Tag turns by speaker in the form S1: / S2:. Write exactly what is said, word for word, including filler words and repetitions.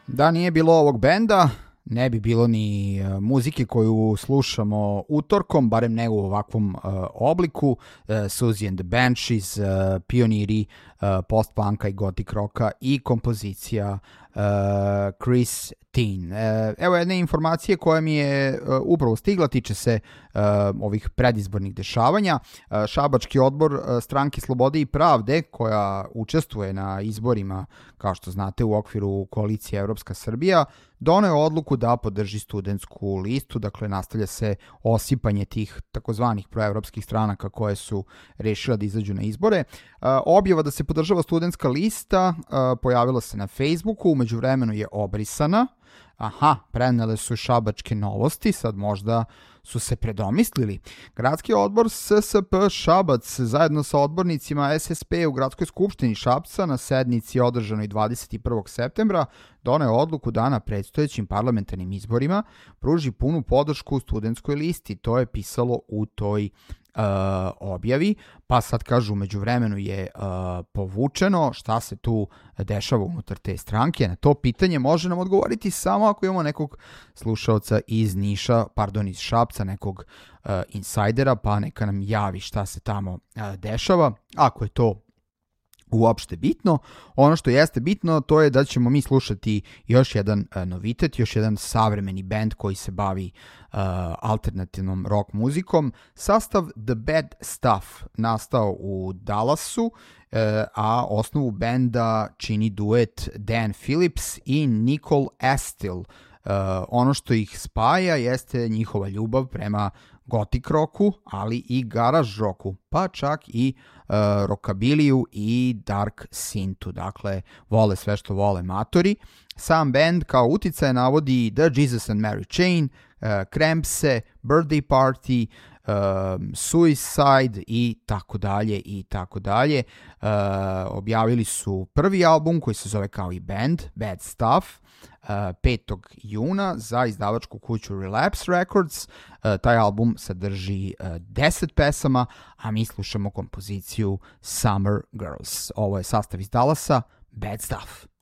S1: Da nije bilo ovog benda, ne bi bilo ni uh, muzike koju slušamo utorkom, barem ne u ovakvom uh, obliku. Uh, Susie and the Banshees, uh, pioniri uh, post-punka i gothic rocka i kompozicija uh, Chris Teen. Uh, evo jedne informacije koja mi je uh, upravo stigla, tiče se uh, ovih predizbornih dešavanja. Uh, Šabački odbor uh, Stranke Slobode i Pravde, koja učestvuje na izborima, kao što znate, u okviru koalicije Evropska Srbija, doneo odluku da podrži studentsku listu, dakle nastavlja se osipanje tih takozvanih proevropskih stranaka koje su rešile da izađu na izbore. Objava da se podržava studentska lista pojavila se na Facebooku, umeđu vremenu je obrisana. Aha, prenele su Šabačke novosti, sad možda su se predomislili. Gradski odbor S S P Šabac zajedno sa odbornicima S S P u Gradskoj skupštini Šapca na sednici održanoj dvadeset prvog septembra doneo odluku da na predstojećim parlamentarnim izborima pruži punu podršku studentskoj listi. To je pisalo u toj Uh, objavi, pa sad kažu umeđu vremenu je uh, povučeno. Šta se tu dešava unutar te stranke? Na to pitanje može nam odgovoriti samo ako imamo nekog slušaoca iz Niša, pardon, iz Šapca, nekog uh, insajdera, pa neka nam javi šta se tamo uh, dešava. Ako je to uopšte bitno. Ono što jeste bitno, to je da ćemo mi slušati još jedan uh, novitet, još jedan savremeni band koji se bavi uh, alternativnom rock muzikom. Sastav The Bad Stuff nastao u Dallasu, uh, a osnovu benda čini duet Dan Phillips i Nicole Astil. Uh, ono što ih spaja jeste njihova ljubav prema gothic rocku, ali i garage rocku, pa čak i uh, rockabiliju i dark synthu. Dakle, vole sve što vole matori. Sam band kao uticaj navodi The Jesus and Mary Chain, uh, Crampse, Birthday Party, um, Suicide i tako dalje i tako dalje. Uh, objavili su prvi album koji se zove kao i band, Bad Stuff, uh, petog juna za izdavačku kuću Relapse Records. Uh, taj album sadrži uh, deset pesama, a mi slušamo kompoziciju Summer Girls. Ovo je sastav iz Dallasa, Bad Stuff.